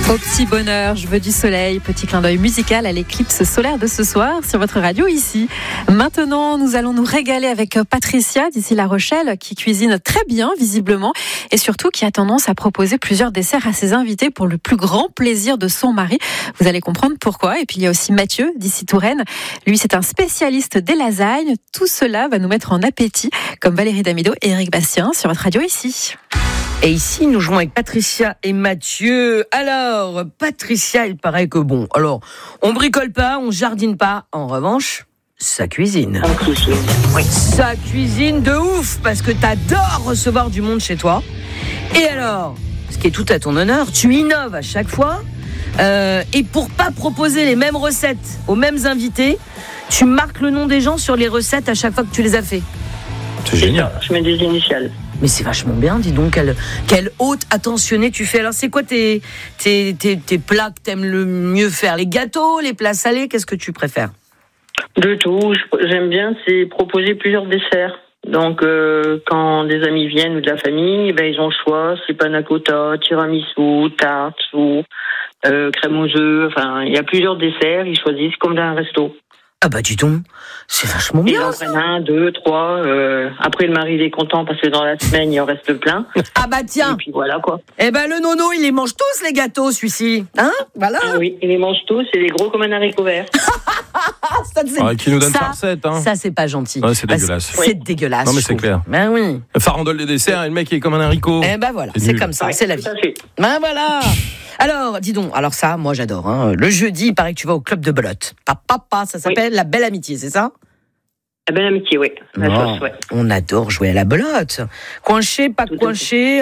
Au petit bonheur, je veux du soleil. Petit clin d'œil musical à l'éclipse solaire de ce soir sur votre radio ici. Maintenant, nous allons nous régaler avec Patricia d'ici La Rochelle qui cuisine très bien visiblement et surtout qui a tendance à proposer plusieurs desserts à ses invités pour le plus grand plaisir de son mari. Vous allez comprendre pourquoi. Et puis il y a aussi Mathieu d'ici Touraine. Lui, c'est un spécialiste des lasagnes. Tout cela va nous mettre en appétit comme Valérie Damido et Éric Bastien sur votre radio ici. Et ici, nous jouons avec Patricia et Mathieu. Alors, Patricia, il paraît que bon. Alors, on bricole pas, on jardine pas. En revanche, ça cuisine. Oui, ça cuisine de ouf, parce que t'adores recevoir du monde chez toi. Et alors, ce qui est tout à ton honneur, tu innoves à chaque fois. Et pour pas proposer les mêmes recettes aux mêmes invités, tu marques le nom des gens sur les recettes à chaque fois que tu les as fait. C'est génial. Je mets des initiales. Mais c'est vachement bien, dis donc, quelle haute attentionnée tu fais. Alors, c'est quoi tes plats que t'aimes le mieux faire? Les gâteaux, les plats salés, qu'est-ce que tu préfères? De tout. J'aime bien, c'est proposer plusieurs desserts. Donc, quand des amis viennent ou de la famille, ils ont le choix. C'est panna cotta, tiramisu, tarte, crème aux œufs. Enfin, il y a plusieurs desserts. Ils choisissent comme dans un resto. Ah bah dis donc, c'est vachement bien. Ils en prennent 1, 2, 3. Après, le mari il est content parce que dans la semaine il en reste plein. Ah bah tiens. Et puis voilà quoi. Eh ben le nono, il les mange tous les gâteaux, celui-ci, hein? Voilà. Ah oui, il les mange tous. C'est des gros comme un haricot vert. Qui nous donne sa recette, hein. Ça c'est pas gentil. Ouais, c'est dégueulasse. C'est dégueulasse. Non mais c'est clair. Ben oui. Farandole des desserts et le mec il est comme un haricot. Eh ben voilà, c'est comme ça, c'est la vie. Ben voilà. Alors, dis donc, alors ça, moi j'adore. Hein. Le jeudi, il paraît que tu vas au club de belote. Papa, ça s'appelle La Belle Amitié, c'est ça? La Belle Amitié, oui. La sauce, ouais. On adore jouer à la belote. Coinché, pas coinché.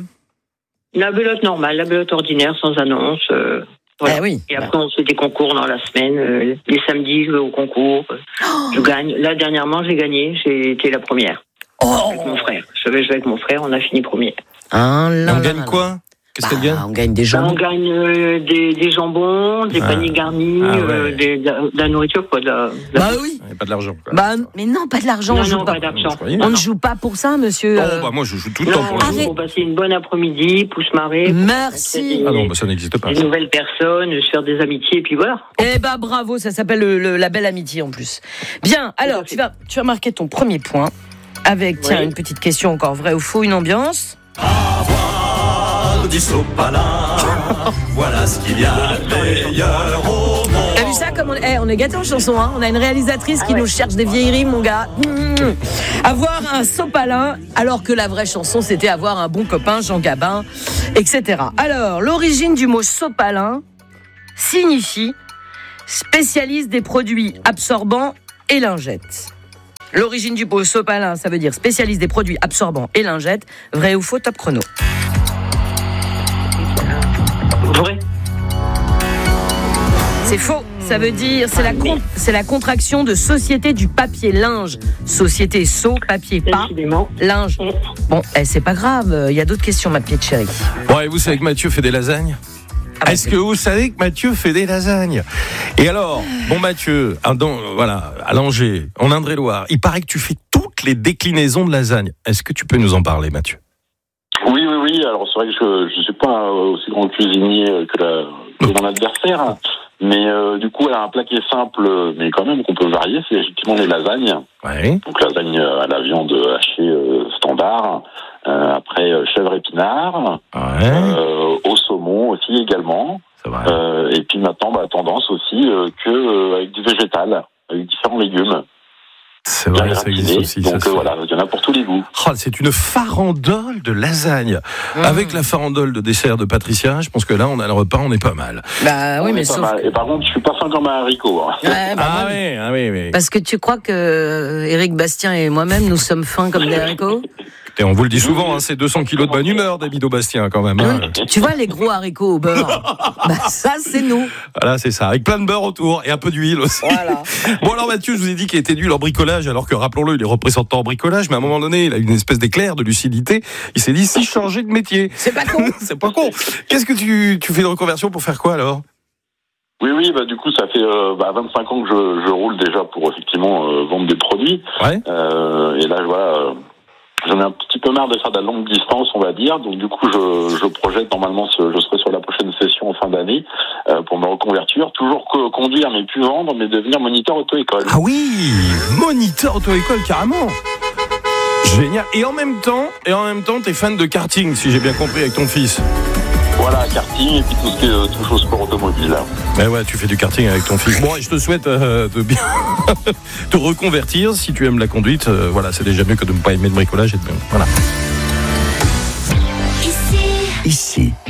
La belote normale, la belote ordinaire, sans annonce. Voilà. Eh oui. Et après, on fait des concours dans la semaine. Les samedis, je vais au concours. Je gagne. Là, dernièrement, j'ai gagné. J'ai été la première. Avec mon frère. Je vais jouer avec mon frère. On a fini premier. On gagne quoi? Qu'est-ce qu'elle gagne? On gagne des jambons. On gagne des jambons, des paniers garnis, de la nourriture, quoi. Bah oui. Et pas de l'argent, quoi. Bah, mais non, pas de l'argent. Non, pas d'argent. On ne joue pas pour ça, monsieur. Non, moi je joue tout le temps pour le pour passer une bonne après-midi, pousse-marée. Merci. Ah non, ça n'existe pas. Des nouvelles personnes, se faire des amitiés, et puis voilà. Eh ben bravo, ça s'appelle la Belle Amitié en plus. Bien, alors tu vas marquer ton premier point avec, tiens, une petite question encore, vrai ou faux, une ambiance. Du sopalin, voilà ce qu'il y a de meilleur au monde. T'as vu ça comme on est gâtés en chanson, hein. On a une réalisatrice qui nous cherche des vieilleries, mon gars. Avoir un sopalin, alors que la vraie chanson c'était avoir un bon copain, Jean Gabin, etc. Alors, l'origine du mot sopalin signifie spécialiste des produits absorbants et lingettes. L'origine du mot sopalin, ça veut dire spécialiste des produits absorbants et lingettes. Vrai ou faux, top chrono? Vrai. C'est faux. Ça veut dire, c'est la contraction de Société du papier linge. Société papier pas, linge. Bon, c'est pas grave. Il y a d'autres questions, ma petite chérie. Bon, et vous savez que Mathieu fait des lasagnes? Est-ce que vous savez que Mathieu fait des lasagnes? Et alors, bon Mathieu, voilà, à Langeais, en Indre-et-Loire, il paraît que tu fais toutes les déclinaisons de lasagne. Est-ce que tu peux nous en parler, Mathieu? Oui. Alors c'est vrai que je ne suis pas aussi grand cuisinier que mon adversaire, mais du coup, elle a un plat qui est simple, mais quand même qu'on peut varier. C'est effectivement les lasagnes. Ouais. Donc lasagne à la viande hachée standard. Après chèvre épinard. Ouais. Au saumon aussi également. C'est vrai. Et puis maintenant, tendance aussi avec du végétal, avec différents légumes. C'est vrai, ça existe aussi. Donc voilà, il y en a pour tous les goûts. Oh, c'est une farandole de lasagne. Avec la farandole de dessert de Patricia, je pense que là, on a le repas, on est pas mal. Bah oui, mais sauf... Et par contre, je suis pas fin comme un haricot. Hein. Ouais, oui. Parce que tu crois que Éric Bastien et moi-même, nous sommes fins comme des haricots? Et on vous le dit souvent, c'est 200 kilos de bonne humeur, David Bastien, quand même. Hein. Tu vois les gros haricots au beurre? Ça, c'est nous. Voilà, c'est ça. Avec plein de beurre autour et un peu d'huile aussi. Voilà. Bon, alors Mathieu, je vous ai dit qu'il était nul en bricolage, alors que, rappelons-le, il est représentant en bricolage, mais à un moment donné, il a une espèce d'éclair de lucidité. Il s'est dit, si je changeais de métier. C'est pas con. C'est pas con. Qu'est-ce que tu fais de reconversion pour faire quoi, alors? Oui, du coup, ça fait 25 ans que je roule déjà pour effectivement vendre des produits. Ouais. Et là, voilà... J'en ai un petit peu marre de faire de la longue distance, on va dire. Donc du coup, je projette normalement, je serai sur la prochaine session en fin d'année pour me reconvertir. Toujours conduire, mais plus vendre, mais devenir moniteur auto-école. Ah oui, moniteur auto-école, carrément. Génial. Et en même temps, t'es fan de karting, si j'ai bien compris, avec ton fils. Voilà, karting et puis tout ce qui touche au sport automobile. Là. Mais ouais, tu fais du karting avec ton fils. Bon, et je te souhaite de bien te reconvertir si tu aimes la conduite. Voilà, c'est déjà mieux que de ne pas aimer le bricolage et de bien. Voilà. Ici.